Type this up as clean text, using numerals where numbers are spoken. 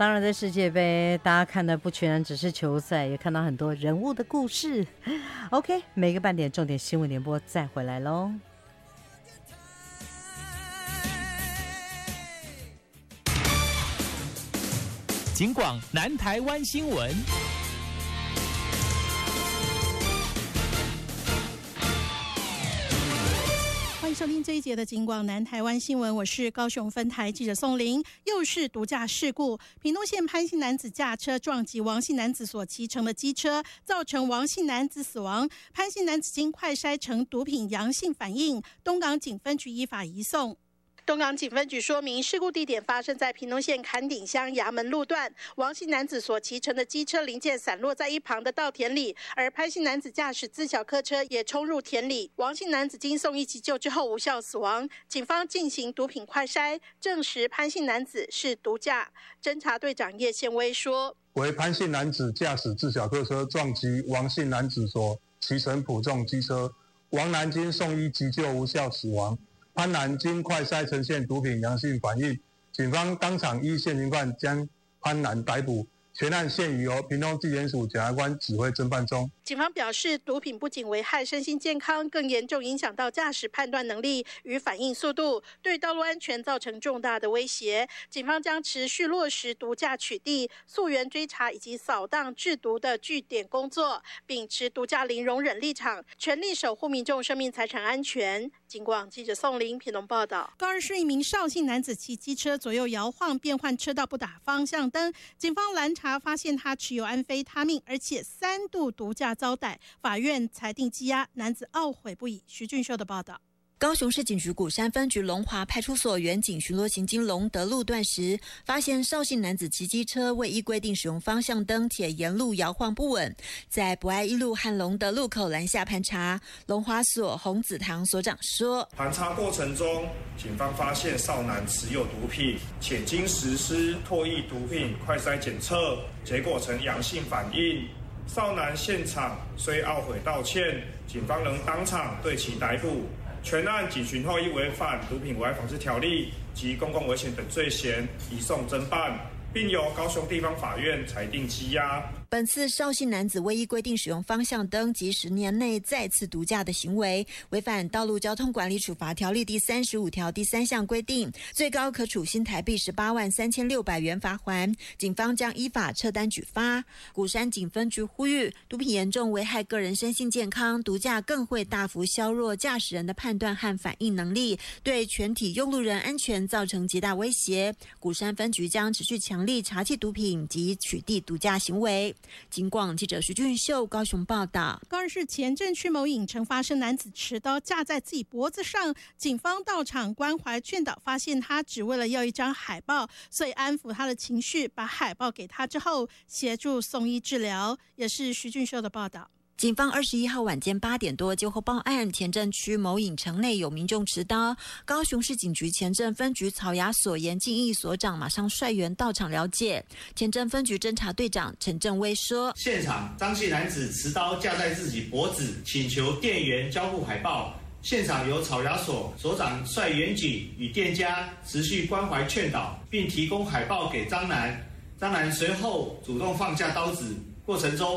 当然，在世界杯，大家看的不全然只是球赛，也看到很多人物的故事。OK， 每个半点重点新闻联播再回来喽。 警广南台湾新闻。 欢迎收听这一节的警广南台湾新闻，我是高雄分台记者宋玲。又是毒驾事故，屏东县潘姓男子驾车撞击王姓男子所骑乘的机车，造成王姓男子死亡。潘姓男子经快筛呈毒品阳性反应，东港警分局依法移送。东港警分局说明，事故地点发生在屏东县坎顶乡衙门路段，王姓男子所骑乘的机车零件散落在一旁的稻田里，而潘姓男子驾驶自小客车也冲入田里。王姓男子经送医急救之后无效死亡。警方进行毒品快筛，证实潘姓男子是毒驾。侦查队长叶宪威说， 为潘姓男子驾驶自小客车撞击王姓男子所骑乘普重机车，王男经送医急救无效死亡。潘男经快筛呈现毒品阳性反应，警方当场依现行犯将潘男逮捕，全案现已由屏东地检署检察官指挥侦办中。 警方表示，毒品不仅危害身心健康，更严重影响到驾驶判断能力与反应速度，对道路安全造成重大的威胁。警方将持续落实毒驾取缔、溯源追查以及扫荡制毒的据点工作，秉持毒驾零容忍立场，全力守护民众生命财产安全。警广记者宋玲屏东报道。高二是一名邵姓男子骑机车左右摇晃，变换车道不打方向灯，警方拦查发现他持有安非他命，而且3度毒驾遭逮，法院裁定羁押，男子懊悔不已。徐俊秀的报道。 高雄市警局鼓山分局龙华派出所员警巡逻行经龙德路段时，发现邵姓男子骑机车未依规定使用方向灯，且沿路摇晃不稳，在博爱一路和龙德路口拦下盘查。龙华所洪子堂所长说， 盘查过程中，警方发现邵男持有毒品，且经实施唾液毒品快筛检测，结果呈阳性反应。邵男现场虽懊悔道歉，警方仍当场对其逮捕。全案警询后，依违反毒品危害防治条例及公共危险等罪嫌，移送侦办，并由高雄地方法院裁定羁押。 本次邵姓男子未依规定使用方向灯及10年内再次毒驾的行为，违反《道路交通管理处罚条例》第35条第3项规定，最高可处新台币183600元罚锾。警方将依法撤单举发。鼓山警分局呼吁，毒品严重危害个人身心健康，毒驾更会大幅削弱驾驶人的判断和反应能力，对全体用路人安全造成极大威胁。鼓山分局将持续强力查缉毒品及取缔毒驾行为。警广记者徐俊秀高雄报道。 高雄市前镇区某影城发生男子持刀架在自己脖子上，警方到场关怀劝导，发现他只为了要一张海报，所以安抚他的情绪，把海报给他之后，协助送医治疗。也是徐俊秀的报道。 警方21号晚间8点多接获报案，前镇区某影城内有民众持刀。高雄市警局前镇分局草衙所严敬义所长马上率员到场了解。前镇分局侦查队长陈正威说， 现场张姓男子持刀架在自己脖子，请求店员交付海报。现场由草衙所所长率员警与店家持续关怀劝导，并提供海报给张男。张男随后主动放下刀子，过程中